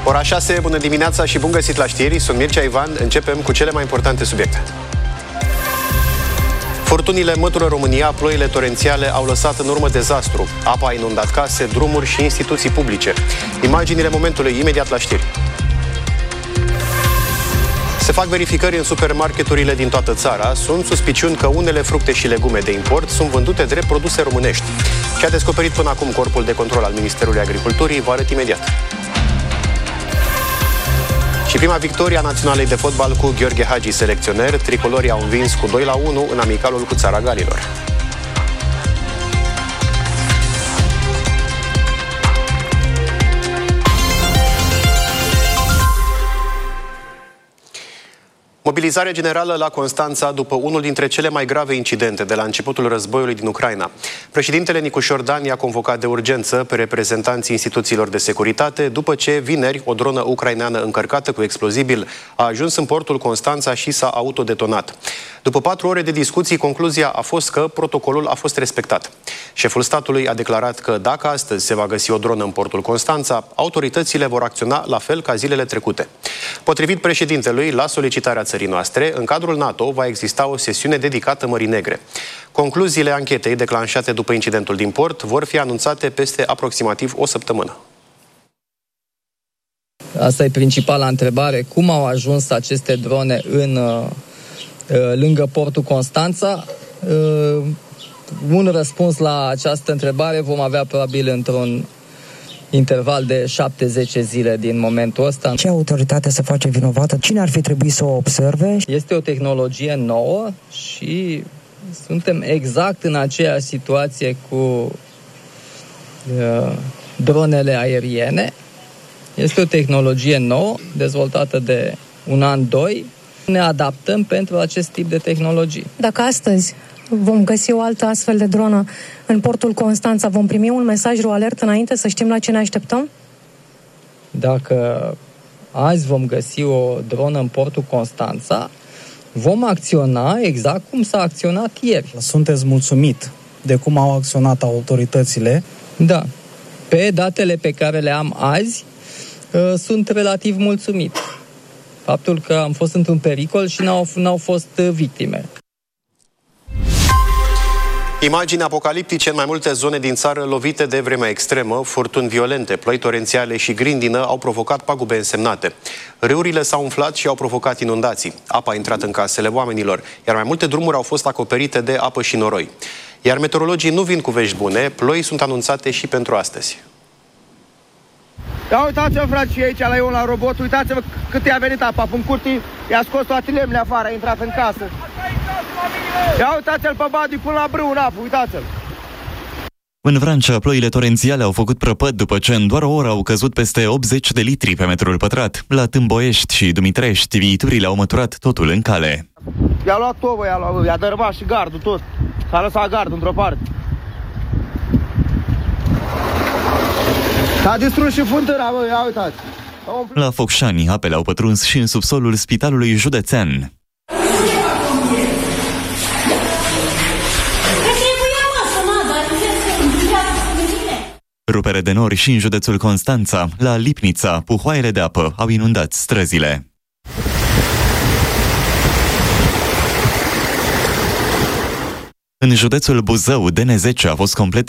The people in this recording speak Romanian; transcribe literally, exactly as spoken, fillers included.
Ora șase, bună dimineața și bun găsit la știri. Sunt Mircea Ivan, începem cu cele mai importante subiecte. Furtunile mătură România, ploile torențiale au lăsat în urmă dezastru. Apa a inundat case, drumuri și instituții publice. Imaginile momentului imediat la știri. Se fac verificări în supermarketurile din toată țara. Sunt suspiciuni că unele fructe și legume de import sunt vândute drept produse românești. Ce a descoperit până acum Corpul de Control al Ministerului Agriculturii vă arăt imediat. Și prima victorie a naționalei de fotbal cu Gheorghe Hagi, selecționer. Tricolorii au învins cu doi la unu în amicalul cu Țara Galilor. Mobilizarea generală la Constanța după unul dintre cele mai grave incidente de la începutul războiului din Ucraina. Președintele Nicușor Dan i-a convocat de urgență pe reprezentanții instituțiilor de securitate după ce vineri o dronă ucraineană încărcată cu explozibil a ajuns în portul Constanța și s-a autodetonat. După patru ore de discuții, concluzia a fost că protocolul a fost respectat. Șeful statului a declarat că dacă astăzi se va găsi o dronă în portul Constanța, autoritățile vor acționa la fel ca zilele trecute. Potrivit președintelui, la solicitarea țării noastre, în cadrul NATO va exista o sesiune dedicată Mării Negre. Concluziile anchetei declanșate după incidentul din port vor fi anunțate peste aproximativ o săptămână. Asta e principala întrebare. Cum au ajuns aceste drone în, lângă portul Constanța? Un răspuns la această întrebare vom avea probabil într-un interval de șapte zece zile din momentul ăsta. Ce autoritate se face vinovată? Cine ar fi trebuit să o observe? Este o tehnologie nouă și suntem exact în aceeași situație cu uh, dronele aeriene. Este o tehnologie nouă, dezvoltată de un an, doi. Ne adaptăm pentru acest tip de tehnologii. Dacă astăzi vom găsi o altă astfel de dronă în portul Constanța, vom primi un mesaj, o alertă înainte să știm la ce ne așteptăm? Dacă azi vom găsi o dronă în portul Constanța, vom acționa exact cum s-a acționat ieri. Sunteți mulțumit de cum au acționat autoritățile? Da. Pe datele pe care le am azi, sunt relativ mulțumit. Faptul că am fost într-un pericol și n-au, n-au fost victime. Imagini apocaliptice în mai multe zone din țară lovite de vremea extremă, furtuni violente, ploi torențiale și grindină au provocat pagube însemnate. Râurile s-au umflat și au provocat inundații. Apa a intrat în casele oamenilor, iar mai multe drumuri au fost acoperite de apă și noroi. Iar meteorologii nu vin cu vești bune, ploi sunt anunțate și pentru astăzi. Ia uitați-vă, frate, și aici la eu la robot, uitați-vă cât i-a venit apa în curtii, i-a scos toate lemnele afară, a intrat în casă. Ia uitați-l pe Badi până la brâu în apă, uitați-l. În Vrancea, ploile torențiale au făcut prăpăd după ce în doar o oră au căzut peste optzeci de litri pe metrul pătrat. La Tâmboiești și Dumitrești, viiturile au măturat totul în cale. I-a luat tovă, i-a, luat, i-a dărâmat și gardul tot. S-a lăsat gardul într-o parte. S-a distrus și fântâna, bă, ia uitați. La Focșani, apele au pătruns și în subsolul Spitalului Județean. Rupere de nori și în județul Constanța, la Lipnița, puhoaiele de apă au inundat străzile. În județul Buzău, D N zece a fost complet